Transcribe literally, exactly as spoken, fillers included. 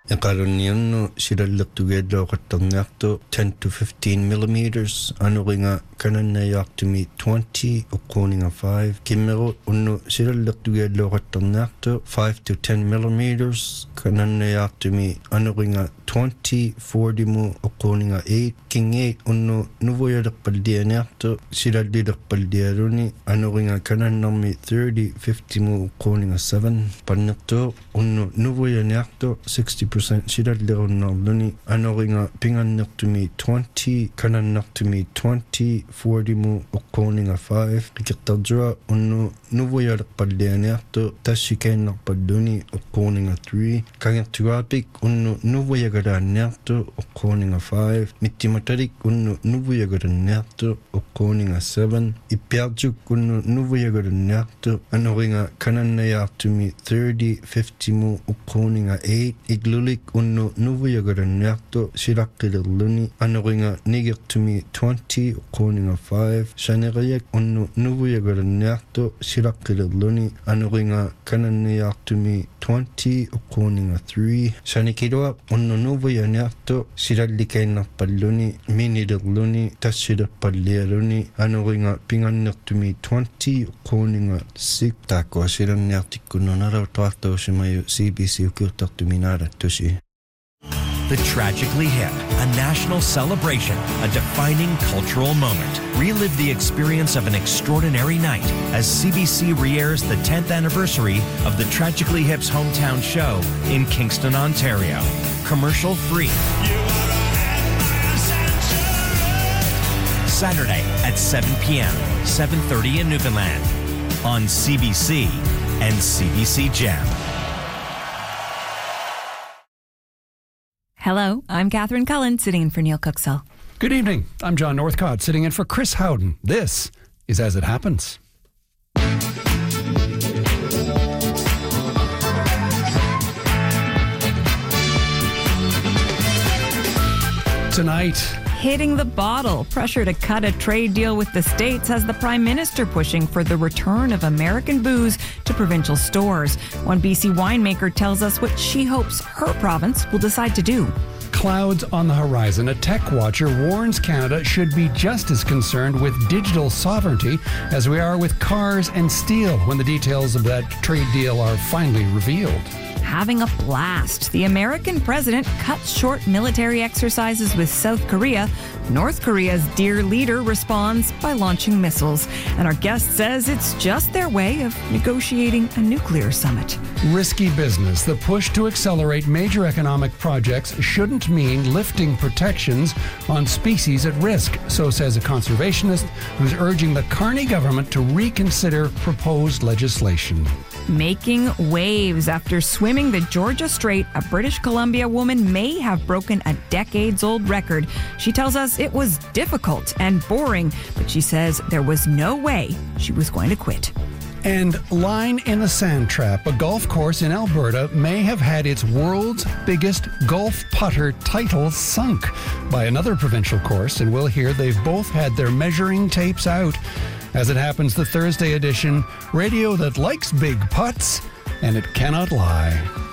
Eqarunniunnu silallertugeelluoqattarniartu ten to fifteen millimeters anuringa kanannayaartumi twenty uqquuninga five kimmerut unnu silallertugeelluoqattarniartu five to ten millimeters kanannayaartumi anuringa twenty forty-mu uqquuninga eight kinge unnu nuvuyalerpaldianiartu silallilerpaldialuni anuringa kanannarmi thirty fifty-mu uqquuninga seven pannertu unnu nuvuyaniartu sixty percent silallerunnerluni anuringa pingannertumi twenty kanannartumi twenty forty-mu uqquuninga five qikirtarjua unnu nuvuyalerpaldianiartu tassikainnerpalluni uqquuninga three kangertugaapik unnu nuvuyagalaanniartu uqquuninga five mittimatalik unnu nuvuyagalanniartu uqquuninga seven ippiarjuk unnu nuvuyagalanniartu anuringa kanannayaartumi thirty fifty-mu uqquuninga eight iglulik unnu nuvuyagalanniartu silaqqilirluni anuringa nigertumi twenty uqquuninga five shaneriyak unnu nuvuyagalanniartu silaqqilirluni anuringa kanannayaartumi twenty uqquuninga three shanikilua unnu nuvuyaniartu silallikainnerpalluni minilirluni tassilerpallialuni anuringa pingannertumi twenty uqquuninga six taakua silanniartikkunnunara tuartausimayu C B C ukirtartuminaara tusi. The Tragically Hip, a national celebration, a defining cultural moment. Relive the experience of an extraordinary night as C B C re-airs the tenth anniversary of the Tragically Hip's hometown show in Kingston, Ontario. Commercial free. Saturday at seven p.m., seven thirty in Newfoundland on C B C and C B C Gem. Hello, I'm Catherine Cullen, sitting in for Neil Cooksall. Good evening. I'm John Northcott, sitting in for Chris Howden. This is As It Happens. Tonight, hitting the bottle. Pressure to cut a trade deal with the States has the Prime Minister pushing for the return of American booze to provincial stores. One B C winemaker tells us what she hopes her province will decide to do. clouds on the horizon. A tech watcher warns Canada should be just as concerned with digital sovereignty as we are with cars and steel when the details of that trade deal are finally revealed. Having a blast. The American president cuts short military exercises with South Korea. North Korea's dear leader responds by launching missiles. And our guest says it's just their way of negotiating a nuclear summit. Risky business. The push to accelerate major economic projects shouldn't mean lifting protections on species at risk, so says a conservationist who's urging the Carney government to reconsider proposed legislation. Making waves after swimming the Georgia Strait, a British Columbia woman may have broken a decades-old record. She tells us it was difficult and boring, but she says there was no way she was going to quit. And Line in the Sand Trap, a golf course in Alberta, may have had its world's biggest golf putter title sunk by another provincial course, and we'll hear they've both had their measuring tapes out. As it happens, the Thursday edition, radio that likes big putts, and it cannot lie.